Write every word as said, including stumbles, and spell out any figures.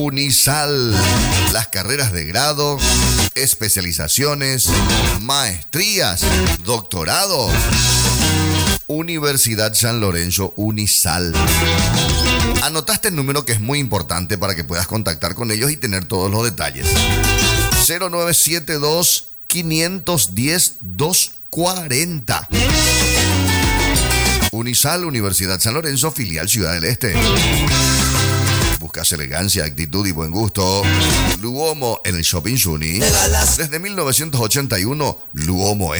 Unisal, las carreras de grado, especializaciones, maestrías, doctorado. Universidad San Lorenzo, Unisal. Anotaste el número que es muy importante para que puedas contactar con ellos y tener todos los detalles. cero nueve siete dos, cinco uno cero, dos cuatro cero. Unisal, Universidad San Lorenzo, filial Ciudad del Este. Buscas elegancia, actitud y buen gusto. Luomo en el Shopping Juni. Desde mil novecientos ochenta y uno, Luomo es